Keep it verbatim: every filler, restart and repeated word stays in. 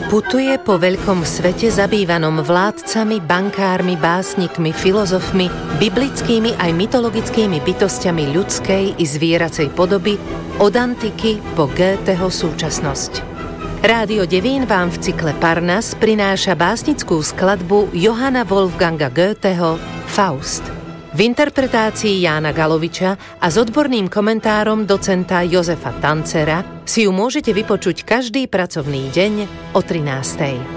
Putuje po veľkom svete zabývanom vládcami, bankármi, básnikmi, filozofmi, biblickými aj mytologickými bytostiami ľudskej i zvieracej podoby od antiky po Goetheho súčasnosť. Rádio Devín vám v cykle Parnas prináša básnickú skladbu Johanna Wolfganga Goetheho Faust. V interpretácii Jána Galoviča a s odborným komentárom docenta Jozefa Tancera si ju môžete vypočuť každý pracovný deň o trinástej.